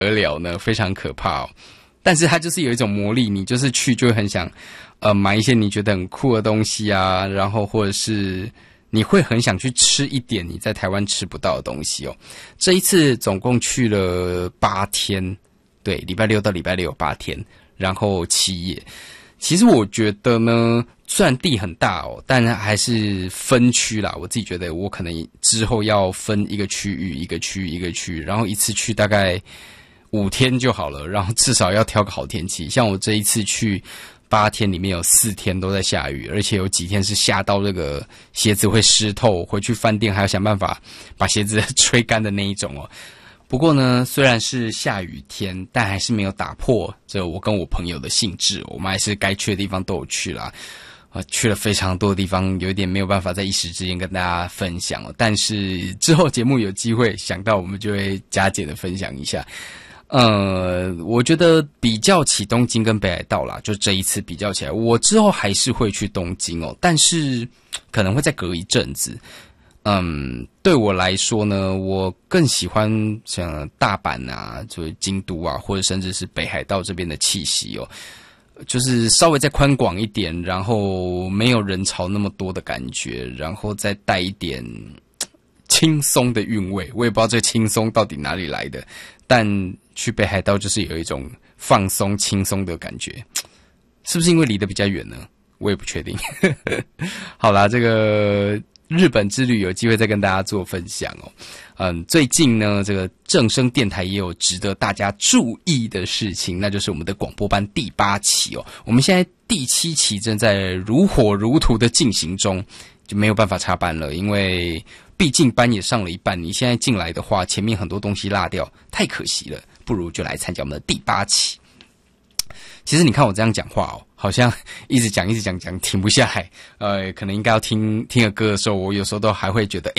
得了呢，非常可怕哦。但是它就是有一种魔力，你就是去就会很想，买一些你觉得很酷的东西啊，然后或者是你会很想去吃一点你在台湾吃不到的东西哦。这一次总共去了8天，对，礼拜六到礼拜六8天，然后7夜。其实我觉得呢，虽然地很大哦，但还是分区啦。我自己觉得我可能之后要分一个区域一个区一个区，然后一次去大概5天就好了，然后至少要挑个好天气。像我这一次去8天里面有4天都在下雨，而且有几天是下到这个鞋子会湿透，回去饭店还要想办法把鞋子吹干的那一种哦。不过呢，虽然是下雨天，但还是没有打破这我跟我朋友的兴致，我们还是该去的地方都有去啦。去了非常多的地方，有一点没有办法在一时之间跟大家分享了，但是之后节目有机会想到我们就会加减的分享一下。我觉得比较起东京跟北海道啦，就这一次比较起来，我之后还是会去东京哦，但是可能会再隔一阵子。对我来说呢，我更喜欢像大阪啊，就是京都啊，或者甚至是北海道这边的气息哦，就是稍微再宽广一点，然后没有人潮那么多的感觉，然后再带一点轻松的韵味。我也不知道这轻松到底哪里来的，但去北海道就是有一种放松轻松的感觉，是不是因为离得比较远呢？我也不确定。好啦，这个日本之旅有机会再跟大家做分享哦。最近呢，这个正声电台也有值得大家注意的事情，那就是我们的广播班第8期哦。我们现在第7期正在如火如荼的进行中，就没有办法插班了，因为毕竟班也上了一半，你现在进来的话，前面很多东西落掉，太可惜了，不如就来参加我们的第8期。其实你看我这样讲话哦，好像一直讲停不下来。可能应该要听个歌的时候，我有时候都还会觉得，